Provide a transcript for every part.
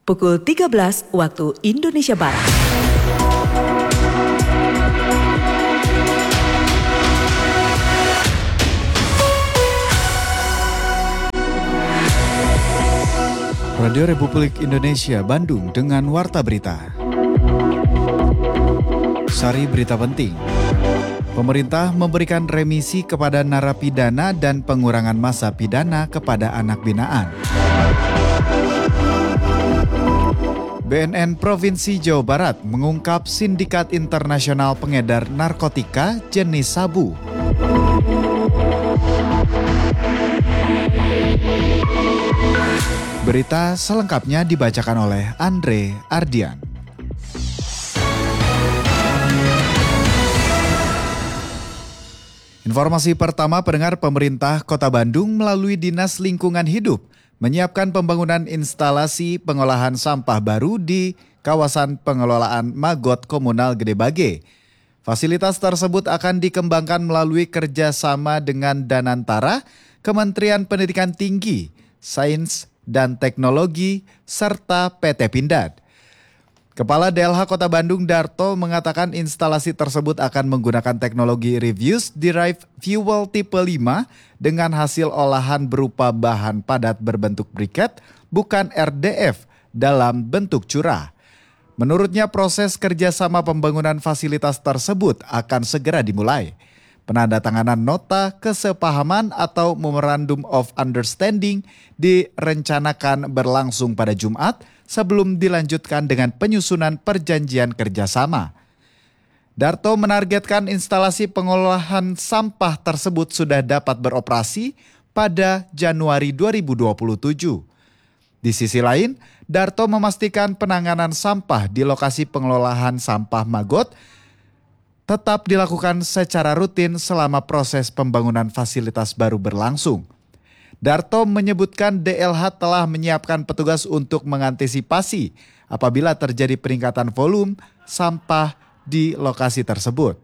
pukul 13 waktu Indonesia Barat. Radio Republik Indonesia Bandung dengan Warta Berita. Sari berita penting. Pemerintah memberikan remisi kepada narapidana dan pengurangan masa pidana kepada anak binaan. BNN Provinsi Jawa Barat mengungkap sindikat internasional pengedar narkotika jenis sabu. Berita selengkapnya dibacakan oleh Andre Ardian. Informasi pertama, pendengar, pemerintah Kota Bandung melalui Dinas Lingkungan Hidup menyiapkan pembangunan instalasi pengolahan sampah baru di kawasan pengelolaan Magot Komunal Gede Bage. Fasilitas tersebut akan dikembangkan melalui kerjasama dengan Danantara, Kementerian Pendidikan Tinggi, Sains dan Teknologi, serta PT Pindad. Kepala DLH Kota Bandung Darto mengatakan instalasi tersebut akan menggunakan teknologi Refuse Derived Fuel tipe 5 dengan hasil olahan berupa bahan padat berbentuk briket, bukan RDF dalam bentuk curah. Menurutnya proses kerjasama pembangunan fasilitas tersebut akan segera dimulai. Penandatanganan nota kesepahaman atau Memorandum of Understanding direncanakan berlangsung pada Jumat sebelum dilanjutkan dengan penyusunan perjanjian kerjasama. Darto menargetkan instalasi pengolahan sampah tersebut sudah dapat beroperasi pada Januari 2027. Di sisi lain, Darto memastikan penanganan sampah di lokasi pengelolaan sampah Magot tetap dilakukan secara rutin selama proses pembangunan fasilitas baru berlangsung. Darto menyebutkan DLH telah menyiapkan petugas untuk mengantisipasi apabila terjadi peningkatan volume sampah di lokasi tersebut.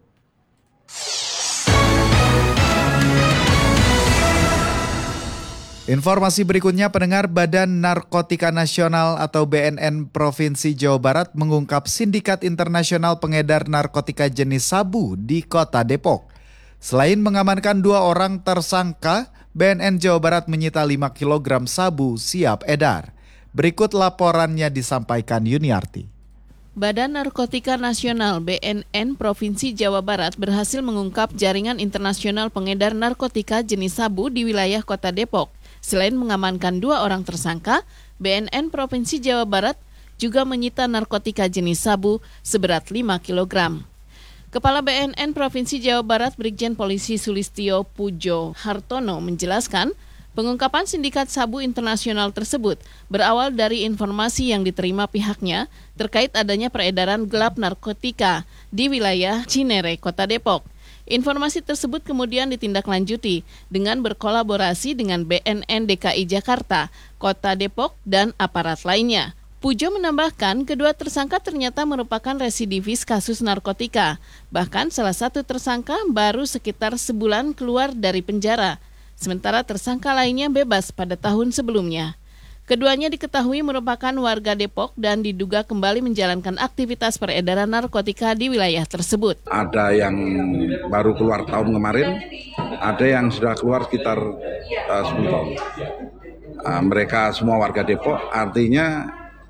Informasi berikutnya, pendengar, Badan Narkotika Nasional atau BNN Provinsi Jawa Barat mengungkap sindikat internasional pengedar narkotika jenis sabu di Kota Depok. Selain mengamankan 2 orang tersangka, BNN Jawa Barat menyita 5 kg sabu siap edar. Berikut laporannya disampaikan Yuniarti. Badan Narkotika Nasional BNN Provinsi Jawa Barat berhasil mengungkap jaringan internasional pengedar narkotika jenis sabu di wilayah Kota Depok. Selain mengamankan 2 orang tersangka, BNN Provinsi Jawa Barat juga menyita narkotika jenis sabu seberat 5 kg. Kepala BNN Provinsi Jawa Barat Brigjen Polisi Sulistyo Pujo Hartono menjelaskan, pengungkapan sindikat sabu internasional tersebut berawal dari informasi yang diterima pihaknya terkait adanya peredaran gelap narkotika di wilayah Cinere, Kota Depok. Informasi tersebut kemudian ditindaklanjuti dengan berkolaborasi dengan BNN DKI Jakarta, Kota Depok, dan aparat lainnya. Pujo menambahkan, kedua tersangka ternyata merupakan residivis kasus narkotika. Bahkan salah satu tersangka baru sekitar sebulan keluar dari penjara, sementara tersangka lainnya bebas pada tahun sebelumnya. Keduanya diketahui merupakan warga Depok dan diduga kembali menjalankan aktivitas peredaran narkotika di wilayah tersebut. Ada yang baru keluar tahun kemarin, ada yang sudah keluar sekitar 10 tahun. Mereka semua warga Depok, artinya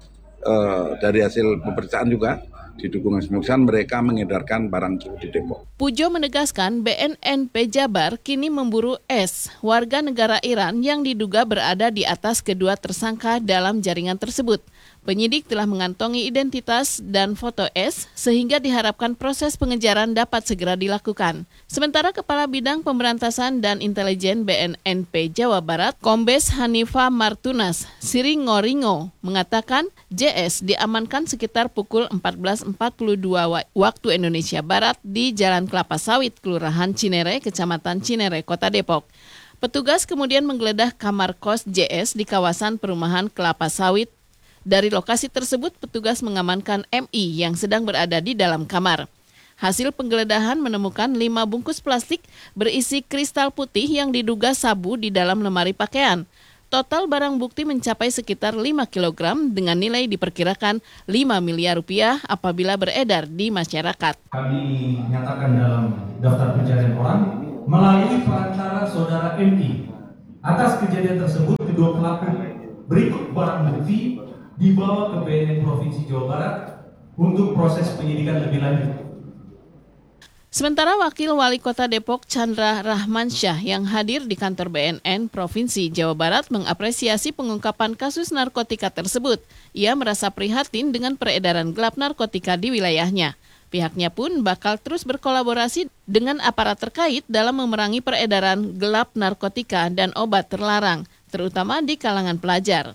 dari hasil pemeriksaan juga didukung pemeriksaan mereka mengedarkan barang di Depok. Pujo menegaskan BNN Jabar kini memburu S, warga negara Iran yang diduga berada di atas kedua tersangka dalam jaringan tersebut. Penyidik telah mengantongi identitas dan foto S sehingga diharapkan proses pengejaran dapat segera dilakukan. Sementara Kepala Bidang Pemberantasan dan Intelijen BNNP Jawa Barat, Kombes Hanifa Martunas Siringoringo, mengatakan JS diamankan sekitar pukul 14.42 waktu Indonesia Barat di Jalan Kelapa Sawit, Kelurahan Cinere, Kecamatan Cinere, Kota Depok. Petugas kemudian menggeledah kamar kos JS di kawasan perumahan Kelapa Sawit. Dari lokasi tersebut, petugas mengamankan MI yang sedang berada di dalam kamar. Hasil penggeledahan menemukan 5 bungkus plastik berisi kristal putih yang diduga sabu di dalam lemari pakaian. Total barang bukti mencapai sekitar 5 kg dengan nilai diperkirakan 5 miliar rupiah apabila beredar di masyarakat. Kami nyatakan dalam daftar pencarian orang melalui perantara saudara MI. Atas kejadian tersebut, kedua pelaku berikut barang bukti dibawa ke BNN Provinsi Jawa Barat untuk proses penyidikan lebih lanjut. Sementara Wakil Wali Kota Depok Chandra Rahmansyah yang hadir di kantor BNN Provinsi Jawa Barat mengapresiasi pengungkapan kasus narkotika tersebut. Ia merasa prihatin dengan peredaran gelap narkotika di wilayahnya. Pihaknya pun bakal terus berkolaborasi dengan aparat terkait dalam memerangi peredaran gelap narkotika dan obat terlarang, terutama di kalangan pelajar.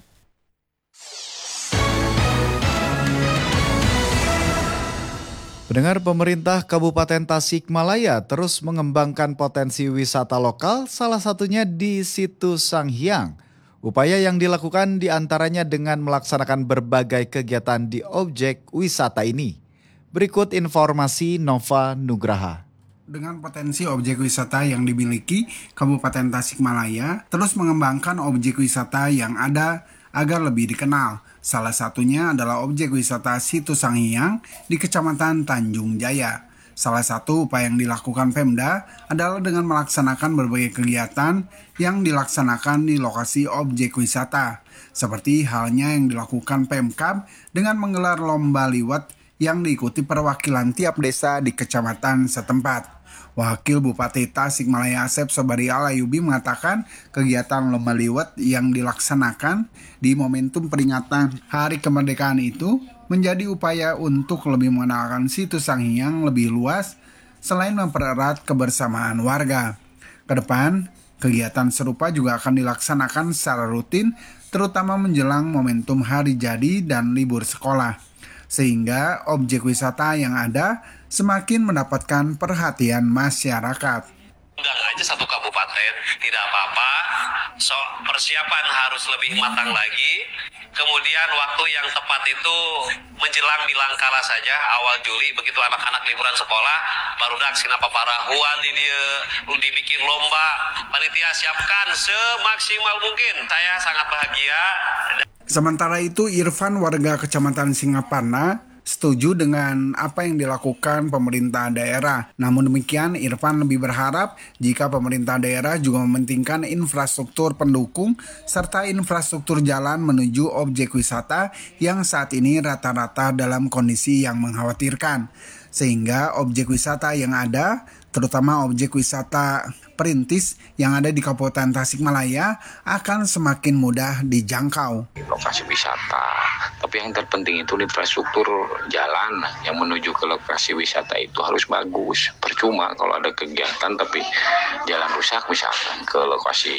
Pendengar, pemerintah Kabupaten Tasikmalaya terus mengembangkan potensi wisata lokal, salah satunya di Situ Sanghyang. Upaya yang dilakukan diantaranya dengan melaksanakan berbagai kegiatan di objek wisata ini. Berikut informasi Nova Nugraha. Dengan potensi objek wisata yang dimiliki, Kabupaten Tasikmalaya terus mengembangkan objek wisata yang ada agar lebih dikenal. Salah satunya adalah objek wisata Situ Sanghyang di Kecamatan Tanjung Jaya. Salah satu upaya yang dilakukan Pemda adalah dengan melaksanakan berbagai kegiatan yang dilaksanakan di lokasi objek wisata. Seperti halnya yang dilakukan Pemkab dengan menggelar lomba liwat yang diikuti perwakilan tiap desa di kecamatan setempat. Wakil Bupati Tasikmalaya Asep Sobari Alayubi mengatakan kegiatan lomba liwat yang dilaksanakan di momentum peringatan Hari Kemerdekaan itu menjadi upaya untuk lebih mengenalkan Situ Sanghyang lebih luas selain mempererat kebersamaan warga. Kedepan, kegiatan serupa juga akan dilaksanakan secara rutin terutama menjelang momentum hari jadi dan libur sekolah. Sehingga objek wisata yang ada semakin mendapatkan perhatian masyarakat. Undang aja satu kabupaten, tidak apa-apa. So, persiapan harus lebih matang lagi. Kemudian waktu yang tepat itu menjelang Milangkala saja, awal Juli, begitu anak-anak liburan sekolah, baru dak sinapa parahuan di dia, dibikin lomba, panitia siapkan semaksimal mungkin. Saya sangat bahagia. Sementara itu, Irfan warga Kecamatan Singaparna setuju dengan apa yang dilakukan pemerintah daerah. Namun demikian, Irfan lebih berharap jika pemerintah daerah juga mementingkan infrastruktur pendukung serta infrastruktur jalan menuju objek wisata yang saat ini rata-rata dalam kondisi yang mengkhawatirkan. Sehingga objek wisata yang ada, terutama objek wisata perintis yang ada di Kabupaten Tasikmalaya akan semakin mudah dijangkau. Lokasi wisata, tapi yang terpenting itu infrastruktur jalan yang menuju ke lokasi wisata itu harus bagus. Percuma kalau ada kegiatan tapi jalan rusak misalkan ke lokasi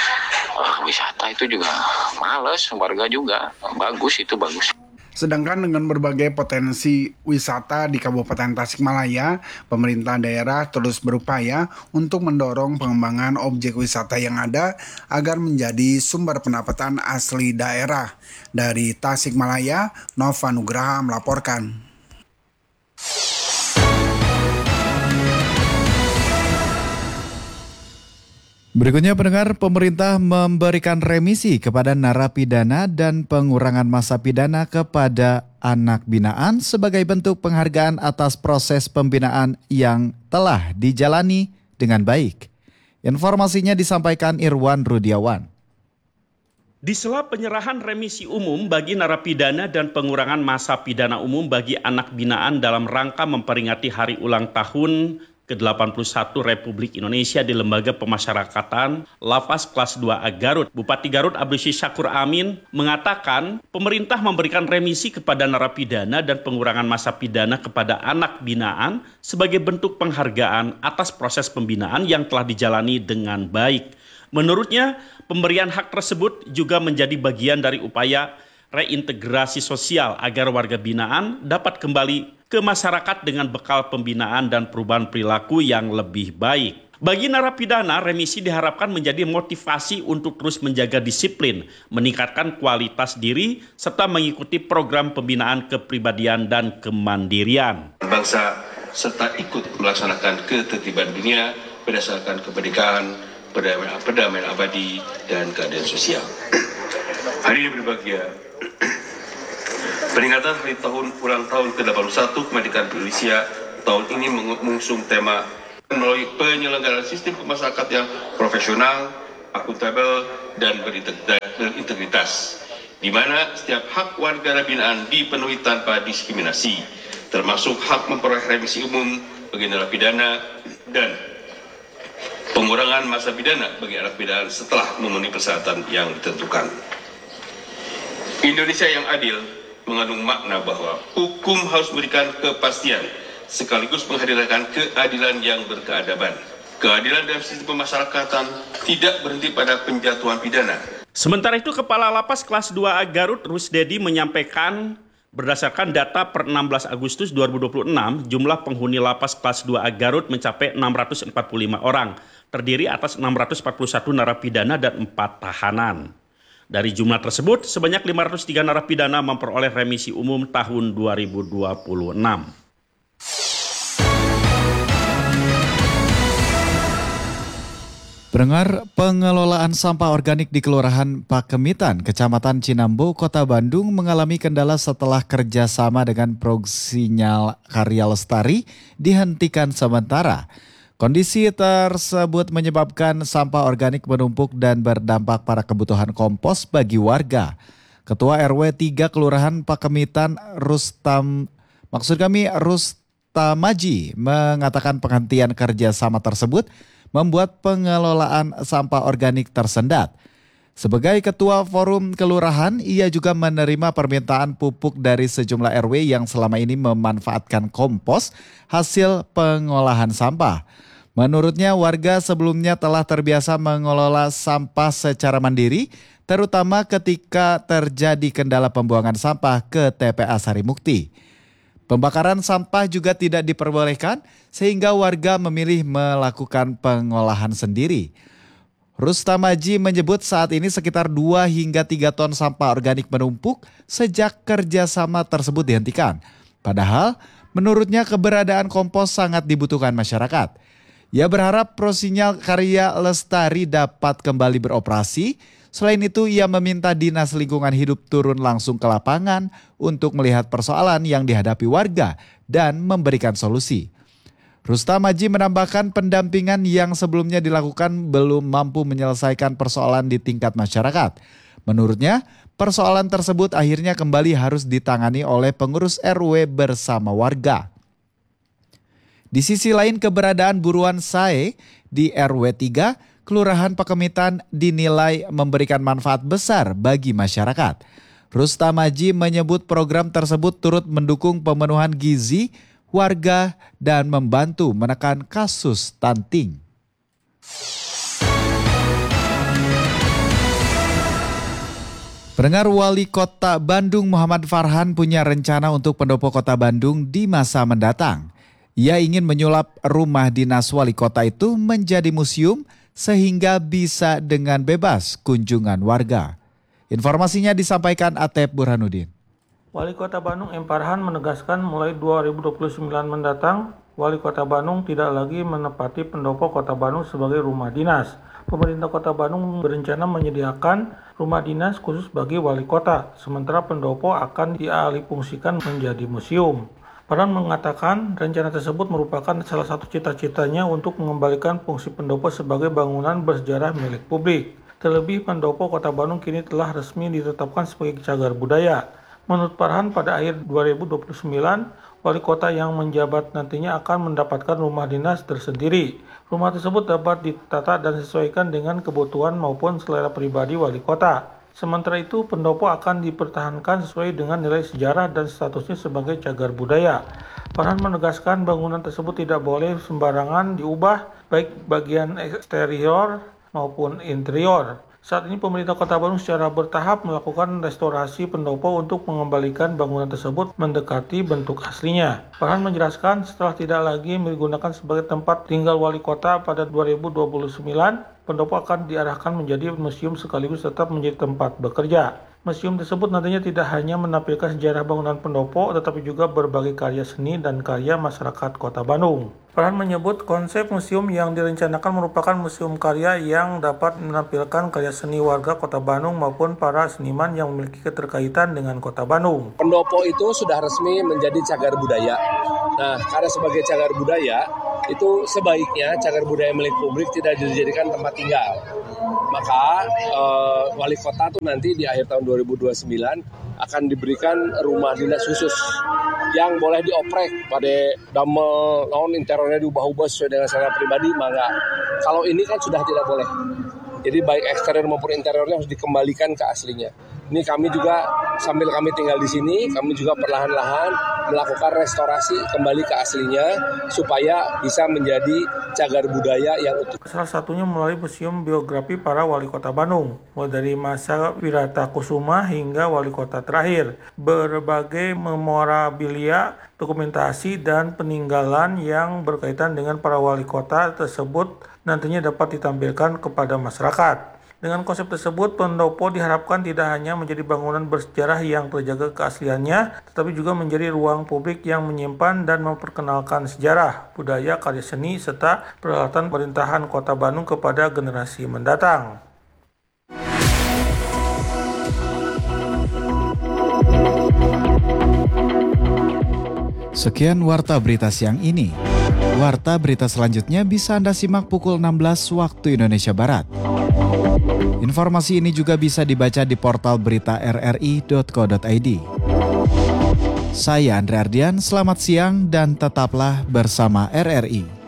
wisata itu juga males, warga juga bagus, itu bagus. Sedangkan dengan berbagai potensi wisata di Kabupaten Tasikmalaya, pemerintah daerah terus berupaya untuk mendorong pengembangan objek wisata yang ada agar menjadi sumber pendapatan asli daerah. Dari Tasikmalaya, Nova Nugraha melaporkan. Berikutnya, pendengar, pemerintah memberikan remisi kepada narapidana dan pengurangan masa pidana kepada anak binaan sebagai bentuk penghargaan atas proses pembinaan yang telah dijalani dengan baik. Informasinya disampaikan Irwan Rudiawan. Di sela penyerahan remisi umum bagi narapidana dan pengurangan masa pidana umum bagi anak binaan dalam rangka memperingati hari ulang tahun ke-81 Republik Indonesia di Lembaga Pemasyarakatan Lapas Kelas 2A Garut, Bupati Garut Abdusy Syakur Amin mengatakan pemerintah memberikan remisi kepada narapidana dan pengurangan masa pidana kepada anak binaan sebagai bentuk penghargaan atas proses pembinaan yang telah dijalani dengan baik. Menurutnya, pemberian hak tersebut juga menjadi bagian dari upaya reintegrasi sosial agar warga binaan dapat kembali ke masyarakat dengan bekal pembinaan dan perubahan perilaku yang lebih baik. Bagi narapidana, remisi diharapkan menjadi motivasi untuk terus menjaga disiplin, meningkatkan kualitas diri, serta mengikuti program pembinaan kepribadian dan kemandirian. Bangsa serta ikut melaksanakan ketertiban dunia berdasarkan kemerdekaan, perdamaian abadi dan keadilan sosial. Hari ini berbahagia, peringatan hari ulang tahun ke-81 kemerdekaan Indonesia tahun ini mengusung tema melalui penyelenggaraan sistem kemasyarakatan yang profesional, akuntabel, dan berintegritas, di mana setiap hak warga binaan dipenuhi tanpa diskriminasi, termasuk hak memperoleh remisi umum bagi narapidana dan pengurangan masa pidana bagi narapidana setelah memenuhi persyaratan yang ditentukan. Indonesia yang adil mengandung makna bahwa hukum harus memberikan kepastian sekaligus menghadirkan keadilan yang berkeadaban. Keadilan dalam sistem pemasyarakatan tidak berhenti pada penjatuhan pidana. Sementara itu, Kepala Lapas Kelas 2A Garut, Rusdedi, menyampaikan berdasarkan data per 16 Agustus 2026, jumlah penghuni Lapas Kelas 2A Garut mencapai 645 orang, terdiri atas 641 narapidana dan 4 tahanan. Dari jumlah tersebut, sebanyak 503 narapidana memperoleh remisi umum tahun 2026. Pendengar, pengelolaan sampah organik di Kelurahan Pakemitan, Kecamatan Cinambo, Kota Bandung mengalami kendala setelah kerjasama dengan Progsinyal Karya Lestari dihentikan sementara. Kondisi tersebut menyebabkan sampah organik menumpuk dan berdampak pada kebutuhan kompos bagi warga. Ketua RW 3 Kelurahan Pakemitan Rustamaji mengatakan penghentian kerjasama tersebut membuat pengelolaan sampah organik tersendat. Sebagai ketua forum kelurahan, ia juga menerima permintaan pupuk dari sejumlah RW yang selama ini memanfaatkan kompos hasil pengolahan sampah. Menurutnya, warga sebelumnya telah terbiasa mengelola sampah secara mandiri, terutama ketika terjadi kendala pembuangan sampah ke TPA Sarimukti. Pembakaran sampah juga tidak diperbolehkan sehingga warga memilih melakukan pengolahan sendiri. Rustamaji menyebut saat ini sekitar 2 hingga 3 ton sampah organik menumpuk sejak kerjasama tersebut dihentikan. Padahal menurutnya keberadaan kompos sangat dibutuhkan masyarakat. Ia berharap Progsinyal Karya Lestari dapat kembali beroperasi. Selain itu, ia meminta Dinas Lingkungan Hidup turun langsung ke lapangan untuk melihat persoalan yang dihadapi warga dan memberikan solusi. Rustamaji menambahkan pendampingan yang sebelumnya dilakukan belum mampu menyelesaikan persoalan di tingkat masyarakat. Menurutnya, persoalan tersebut akhirnya kembali harus ditangani oleh pengurus RW bersama warga. Di sisi lain, keberadaan buruan sae di RW 3 Kelurahan Pakemitan dinilai memberikan manfaat besar bagi masyarakat. Rustamaji menyebut program tersebut turut mendukung pemenuhan gizi warga dan membantu menekan kasus stunting. Pendengar, Wali Kota Bandung Muhammad Farhan punya rencana untuk pendopo Kota Bandung di masa mendatang. Ia ingin menyulap rumah dinas wali kota itu menjadi museum sehingga bisa dengan bebas kunjungan warga. Informasinya disampaikan Atep Burhanuddin. Wali Kota Bandung M. Farhan menegaskan mulai 2029 mendatang, Wali Kota Bandung tidak lagi menempati pendopo Kota Bandung sebagai rumah dinas. Pemerintah Kota Bandung berencana menyediakan rumah dinas khusus bagi wali kota, sementara pendopo akan dialihfungsikan menjadi museum. Farhan mengatakan rencana tersebut merupakan salah satu cita-citanya untuk mengembalikan fungsi pendopo sebagai bangunan bersejarah milik publik. Terlebih, pendopo Kota Bandung kini telah resmi ditetapkan sebagai cagar budaya. Menurut Farhan, pada akhir 2029, wali kota yang menjabat nantinya akan mendapatkan rumah dinas tersendiri. Rumah tersebut dapat ditata dan disesuaikan dengan kebutuhan maupun selera pribadi wali kota. Sementara itu, pendopo akan dipertahankan sesuai dengan nilai sejarah dan statusnya sebagai cagar budaya. Farhan menegaskan bangunan tersebut tidak boleh sembarangan diubah, baik bagian eksterior maupun interior. Saat ini pemerintah Kota Bandung secara bertahap melakukan restorasi pendopo untuk mengembalikan bangunan tersebut mendekati bentuk aslinya. Farhan menjelaskan setelah tidak lagi digunakan sebagai tempat tinggal wali kota pada 2029, pendopo akan diarahkan menjadi museum sekaligus tetap menjadi tempat bekerja. Museum tersebut nantinya tidak hanya menampilkan sejarah bangunan pendopo, tetapi juga berbagai karya seni dan karya masyarakat Kota Bandung. Farhan menyebut konsep museum yang direncanakan merupakan museum karya yang dapat menampilkan karya seni warga Kota Bandung maupun para seniman yang memiliki keterkaitan dengan Kota Bandung. Pendopo itu sudah resmi menjadi cagar budaya. Nah, karena sebagai cagar budaya, itu sebaiknya cagar budaya milik publik tidak dijadikan tempat tinggal. Maka wali kota tuh nanti di akhir tahun 2029 akan diberikan rumah dinas khusus yang boleh dioprek pada damel naon interiornya diubah-ubah sesuai dengan selera pribadi, maka kalau ini kan sudah tidak boleh. Jadi baik eksterior maupun interiornya harus dikembalikan ke aslinya. Ini kami juga sambil kami tinggal di sini, kami juga perlahan-lahan melakukan restorasi kembali ke aslinya supaya bisa menjadi cagar budaya yang utuh. Salah satunya melalui museum biografi para wali kota Bandung, mulai dari masa Wirata Kusuma hingga wali kota terakhir. Berbagai memorabilia, dokumentasi, dan peninggalan yang berkaitan dengan para wali kota tersebut nantinya dapat ditampilkan kepada masyarakat. Dengan konsep tersebut, pendopo diharapkan tidak hanya menjadi bangunan bersejarah yang terjaga keasliannya, tetapi juga menjadi ruang publik yang menyimpan dan memperkenalkan sejarah, budaya, karya seni, serta peralatan pemerintahan Kota Bandung kepada generasi mendatang. Sekian Warta Berita siang ini. Warta Berita selanjutnya bisa Anda simak pukul 16 waktu Indonesia Barat. Informasi ini juga bisa dibaca di portal berita rri.co.id. Saya Andre Ardian, selamat siang dan tetaplah bersama RRI.